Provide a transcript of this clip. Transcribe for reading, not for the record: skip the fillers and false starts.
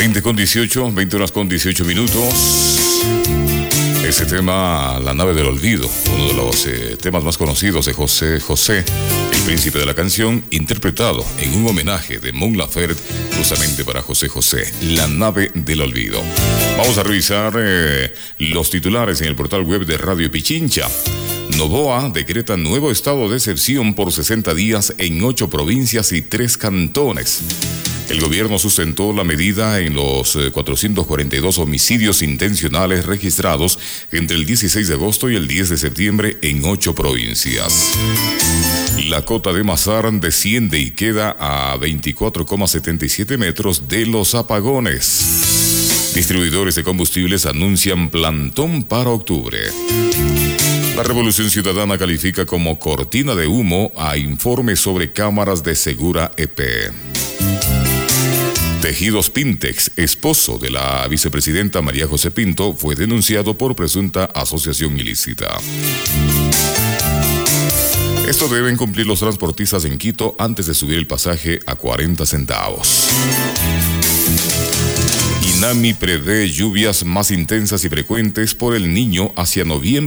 20 horas con 18 minutos. Ese tema, La nave del olvido, uno de los temas más conocidos de José José, el príncipe de la canción, interpretado en un homenaje de Mon Laferte justamente para José José, La nave del olvido. Vamos a revisar los titulares en el portal web de Radio Pichincha. Noboa decreta nuevo estado de excepción por 60 días en 8 provincias y 3 cantones. El gobierno sustentó la medida en los 442 homicidios intencionales registrados entre el 16 de agosto y el 10 de septiembre en 8 provincias. La cota de Mazar desciende y queda a 24,77 metros de los apagones. Distribuidores de combustibles anuncian plantón para octubre. La Revolución Ciudadana califica como cortina de humo a informe sobre cámaras de Segura EP. Tejidos Pintex, esposo de la vicepresidenta María José Pinto, fue denunciado por presunta asociación ilícita. Esto deben cumplir los transportistas en Quito antes de subir el pasaje a 40 centavos. INAMI prevé lluvias más intensas y frecuentes por el Niño hacia noviembre.